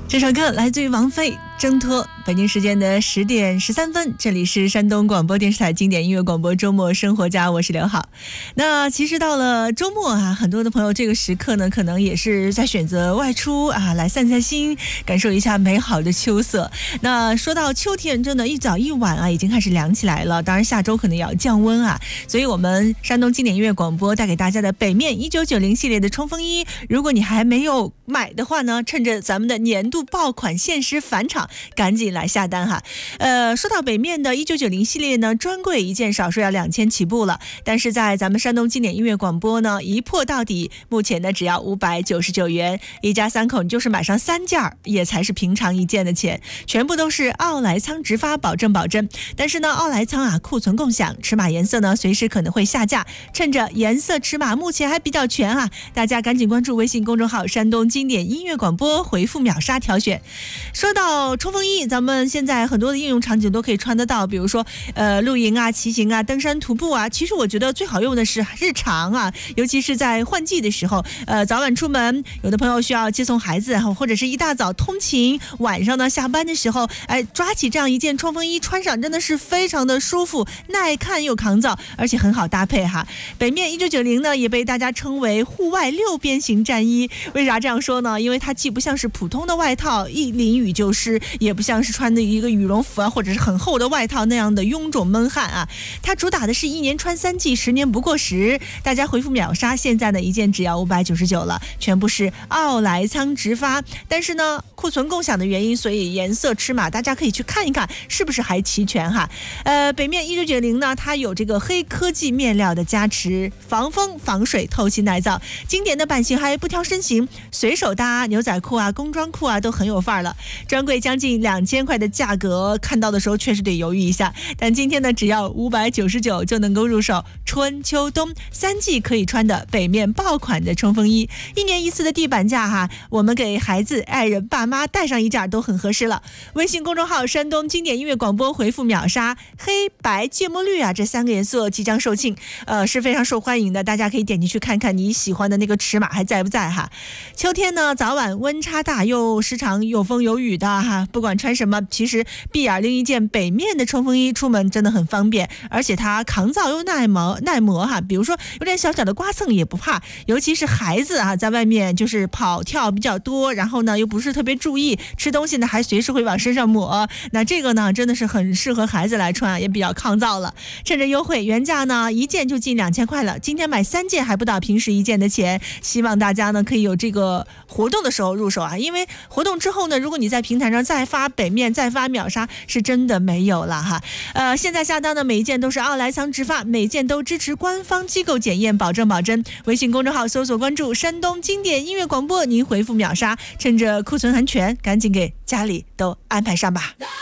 这首歌来自于王菲，挣脱。北京时间的10点13分，这里是山东广播电视台经典音乐广播周末生活家，我是刘好。那其实到了周末啊，很多的朋友这个时刻呢，可能也是在选择外出啊，来散散心，感受一下美好的秋色。那说到秋天，真的一早一晚啊，已经开始凉起来了。当然下周可能也要降温啊，所以我们山东经典音乐广播带给大家的北面1990系列的冲锋衣，如果你还没有买的话呢，趁着咱们的年度爆款限时返场，赶紧来下单哈。说到北面的1990系列呢，专柜一件少说要2000起步了，但是在咱们山东经典音乐广播呢，一破到底，目前呢只要599元，一家三口你就是买上3件也才是平常一件的钱，全部都是奥莱仓直发，保证保真。但是呢，奥莱仓啊库存共享，尺码颜色呢随时可能会下架，趁着颜色尺码目前还比较全啊，大家赶紧关注微信公众号山东经典音乐广播，回复秒杀挑选。说到冲锋衣，咱们现在很多的应用场景都可以穿得到，比如说露营啊、骑行啊、登山徒步啊。其实我觉得最好用的是日常啊，尤其是在换季的时候，早晚出门，有的朋友需要接送孩子，或者是一大早通勤，晚上呢下班的时候，抓起这样一件冲锋衣穿上，真的是非常的舒服，耐看又抗造，而且很好搭配哈。北面1990呢也被大家称为户外6边形战衣，为啥这样说呢？因为它既不像是普通的外套，一淋雨就湿，也不像是穿的一个羽绒服啊，或者是很厚的外套那样的臃肿闷汗啊。它主打的是1年穿3季，10年不过时。大家回复秒杀，现在呢一件只要599了，全部是奥莱仓直发。但是呢，库存共享的原因，所以颜色尺码大家可以去看一看是不是还齐全哈。北面1990呢，它有这个黑科技面料的加持，防风防水透气耐造，经典的版型还不挑身形，随手搭牛仔裤啊、工装裤啊都很有范儿了。专柜将近2000块的价格，看到的时候确实得犹豫一下，但今天呢只要599就能够入手春秋冬3季可以穿的北面爆款的冲锋衣，1年1次的地板价哈，我们给孩子、爱人、爸妈带上一件都很合适了。微信公众号山东经典音乐广播，回复秒杀，黑白芥末绿啊，这3个颜色即将售罄，是非常受欢迎的，大家可以点进去看看你喜欢的那个尺码还在不在哈。秋天呢早晚温差大，又时常有风有雨的哈，不管穿什么，其实闭眼拎一件北面的冲锋衣出门真的很方便，而且它抗造又耐磨哈，比如说有点小小的刮蹭也不怕，尤其是孩子啊，在外面就是跑跳比较多，然后呢又不是特别注意，吃东西呢还随时会往身上抹，那这个呢真的是很适合孩子来穿，也比较抗造了。趁着优惠，原价呢1件就近2000块了，今天买3件还不到平时1件的钱，希望大家呢可以有这个活动的时候入手啊，因为活动之后呢，如果你在平台上再发北面再发秒杀，是真的没有了哈。现在下单的每一件都是奥莱仓直发，每件都支持官方机构检验，保证保真。微信公众号搜索关注山东经典音乐广播，您回复秒杀，趁着库存还全，赶紧给家里都安排上吧。